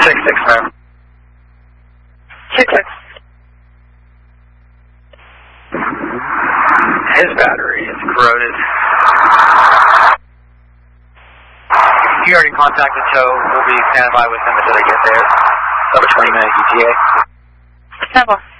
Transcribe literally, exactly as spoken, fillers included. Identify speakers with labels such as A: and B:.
A: Six six man.
B: Six six.
A: His battery is corroded.
C: You already contacted tow. We'll be standing by with them until they get there. Over twenty minutes E T A.
B: Stand by.